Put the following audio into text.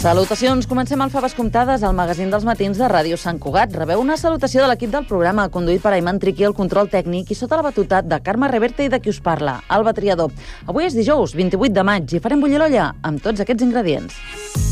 Salutacions, comencem al Faves Comptades, al magazín dels matins de Ràdio Sant Cugat. Rebeu una salutació de l'equip del programa, conduït per Ayman Triqui, el control tècnic, i sota la batuta de Carme Reverte i de qui us parla, Alba Triador. Avui és dijous, 28 de maig, i farem bullir l'olla amb tots aquests ingredients.